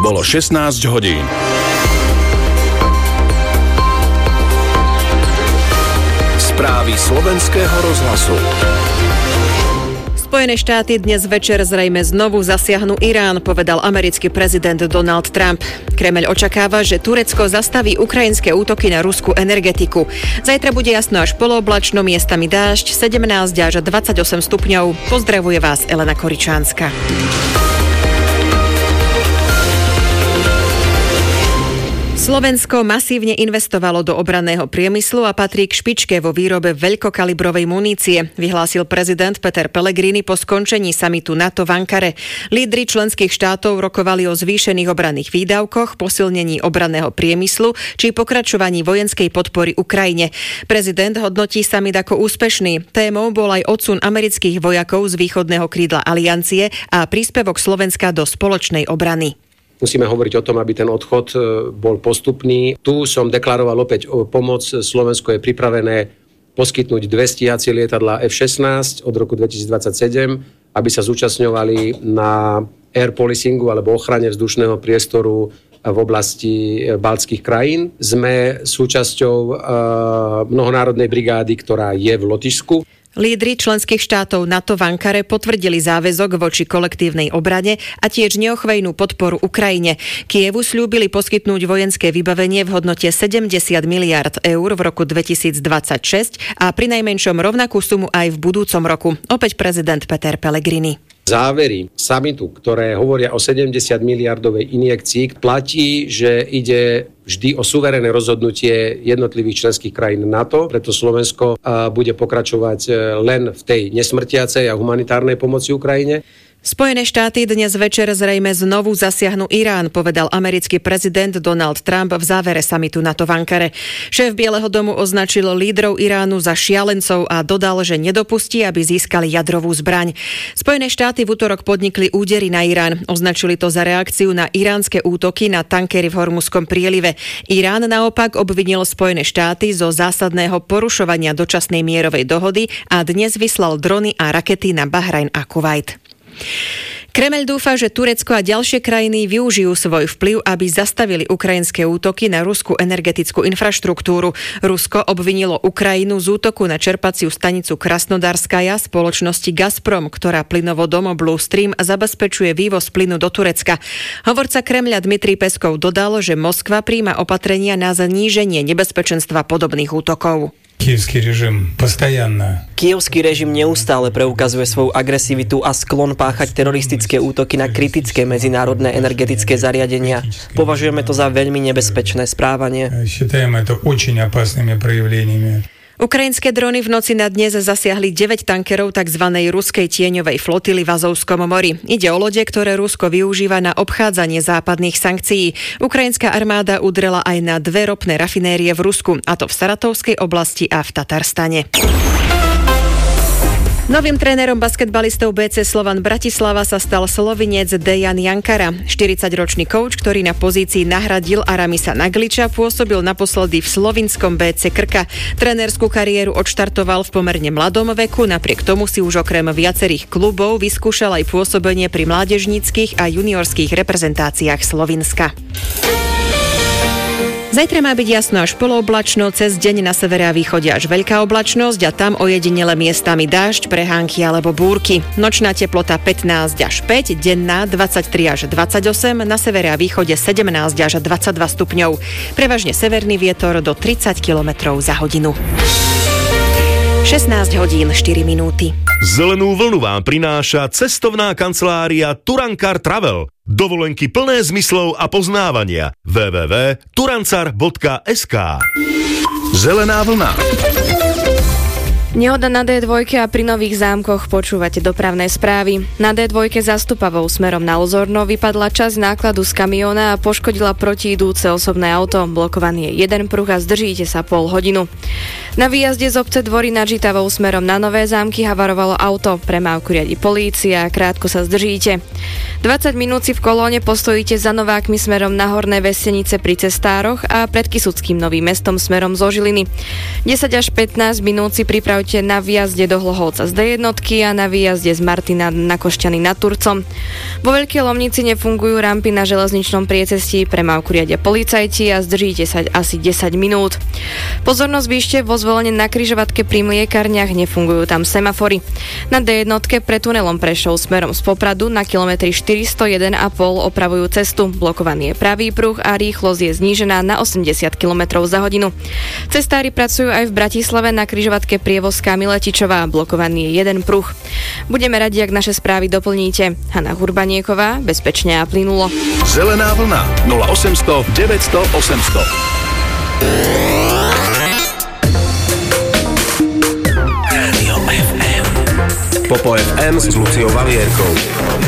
Bolo 16 hodín. Správy slovenského rozhlasu. Spojené štáty dnes večer zrejme znovu zasiahnu Irán, povedal americký prezident Donald Trump. Kremeľ očakáva, že Turecko zastaví ukrajinské útoky na ruskú energetiku. Zajtra bude jasno až polooblačno, miestami dážď, 17 až 28 stupňov. Pozdravuje vás Elena Koričánska. Slovensko masívne investovalo do obranného priemyslu a patrí k špičke vo výrobe veľkokalibrovej munície, vyhlásil prezident Peter Pellegrini po skončení samitu NATO v Ankare. Lídri členských štátov rokovali o zvýšených obranných výdavkoch, posilnení obranného priemyslu či pokračovaní vojenskej podpory Ukrajine. Prezident hodnotí samit ako úspešný. Témou bol aj odsun amerických vojakov z východného krídla aliancie a príspevok Slovenska do spoločnej obrany. Musíme hovoriť o tom, aby ten odchod bol postupný. Tu som deklaroval opäť pomoc. Slovensko je pripravené poskytnúť 2 stíhacie lietadlá F-16 od roku 2027, aby sa zúčastňovali na air policingu alebo ochrane vzdušného priestoru v oblasti baltských krajín. Sme súčasťou mnohonárodnej brigády, ktorá je v Lotyšsku. Lídri členských štátov NATO v Ankare potvrdili záväzok voči kolektívnej obrane a tiež neochvejnú podporu Ukrajine. Kyjevu sľúbili poskytnúť vojenské vybavenie v hodnote 70 miliárd eur v roku 2026 a prinajmenšom rovnakú sumu aj v budúcom roku. Opäť prezident Peter Pellegrini. Závery samitu, ktoré hovoria o 70 miliardovej injekcii, platí, že ide vždy o suverénne rozhodnutie jednotlivých členských krajín NATO, preto Slovensko bude pokračovať len v tej nesmrtiacej a humanitárnej pomoci Ukrajine. Spojené štáty dnes večer zrejme znovu zasiahnu Irán, povedal americký prezident Donald Trump v závere samitu NATO v Ankare. Šéf Bieleho domu označil lídrov Iránu za šialencov a dodal, že nedopustí, aby získali jadrovú zbraň. Spojené štáty v utorok podnikli údery na Irán. Označili to za reakciu na iránske útoky na tankery v Hormuzskom prielive. Irán naopak obvinil Spojené štáty zo zásadného porušovania dočasnej mierovej dohody a dnes vyslal drony a rakety na Bahrajn a Kuvajt. Kremeľ dúfa, že Turecko a ďalšie krajiny využijú svoj vplyv, aby zastavili ukrajinské útoky na ruskú energetickú infraštruktúru. Rusko obvinilo Ukrajinu z útoku na čerpaciu stanicu Krasnodarskaja spoločnosti Gazprom, ktorá plynovodom Blue Stream zabezpečuje vývoz plynu do Turecka. Hovorca Kremľa Dmitrij Peskov dodal, že Moskva prijíma opatrenia na zníženie nebezpečenstva podobných útokov. Kyjevský režim neustále preukazuje svoju agresivitu a sklon páchať teroristické útoky na kritické medzinárodné energetické zariadenia. Považujeme to za veľmi nebezpečné správanie. Ukrajinské drony v noci na dnes zasiahli 9 tankerov tzv. Ruskej tieňovej flotily v Azovskom mori. Ide o lode, ktoré Rusko využíva na obchádzanie západných sankcií. Ukrajinská armáda udrela aj na 2 ropné rafinérie v Rusku, a to v Saratovskej oblasti a v Tatarstane. Novým trénerom basketbalistov BC Slovan Bratislava sa stal Slovinec Dejan Jankara. 40-ročný kouč, ktorý na pozícii nahradil Aramisa Nagliča, pôsobil naposledy v slovinskom BC Krka. Trénerskú kariéru odštartoval v pomerne mladom veku, napriek tomu si už okrem viacerých klubov vyskúšal aj pôsobenie pri mládežníckych a juniorských reprezentáciách Slovinska. Zajtra má byť jasno až polooblačno, cez deň na severe a východe až veľká oblačnosť a tam ojedinele miestami dážď, prehánky alebo búrky. Nočná teplota 15 až 5, denná 23 až 28, na severe a východe 17 až 22 stupňov. Prevažne severný vietor do 30 km za hodinu. 16 hodín 4 minúty. Zelenú vlnu vám prináša cestovná kancelária Turankar Travel. Dovolenky plné zmyslov a poznávania. www.turancar.sk. Zelená vlna. Nehoda na D2 a pri Nových Zámkoch, počúvate dopravné správy. Na D2 zástupovou smerom na Lozorno vypadla časť nákladu z kamióna a poškodila protiidúce osobné auto. Blokovaný je jeden pruh a zdržíte sa pol hodinu. Na výjazde z obce Dvory nad Žitavou smerom na Nové Zámky havarovalo auto. Premávku riadi polícia a krátko sa zdržíte. 20 minút si v kolóne postojíte za Novákmi smerom na Horné Vesenice pri Cestároch a pred Kysuckým Novým Mestom smerom zo Žiliny. 10 až 15 minút si pripravte minúte na výjazde do Hlohovca z D1 a na výjazde z Martina na Košťany nad Turcom. Vo Veľkej Lomnici nefungujú rampy na železničnom priecestí, premávku riadia policajti a zdržíte sa asi 10 minút. Pozornosť vyšte vo Zvolene na križovatke pri mliekarniach, nefungujú tam semafory. Na D1 pre tunelom Prešov smerom z Popradu na kilometri 401,5 opravujú cestu. Blokovaný je pravý pruh a rýchlosť je znížená na 80 km za hodinu. Cestári pracujú aj v Bratislave na križovatke Prievozka Miletičová. Blokovaný je jeden pruh. Budeme radi, ak naše správy doplníte. Hana Hurbanieková, bezpečne a plynulo. Zelená vlna 0800 900 800. Rádio FM. Popo FM s Luciou Valierkou.